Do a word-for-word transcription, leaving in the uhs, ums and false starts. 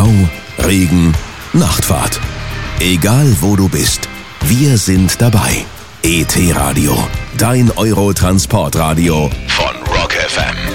Stau, Regen, Nachtfahrt. Egal wo du bist, wir sind dabei. E T Radio, dein Euro-Transportradio